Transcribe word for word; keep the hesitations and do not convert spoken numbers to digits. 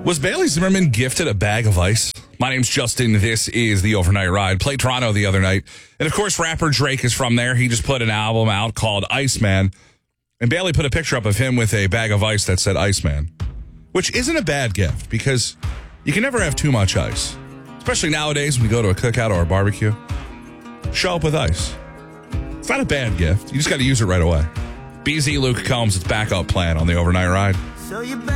Was Bailey Zimmerman gifted a bag of ice? My name's Justin. This is The Overnight Ride. Played Toronto the other night. And, of course, rapper Drake is from there. He just put an album out called Iceman. And Bailey put a picture up of him with a bag of ice that said Iceman, which isn't a bad gift because you can never have too much ice, especially nowadays when we go to a cookout or a barbecue. Show up with ice. It's not a bad gift. You just got to use it right away. B Z Luke Combs, its backup plan on The Overnight Ride. So you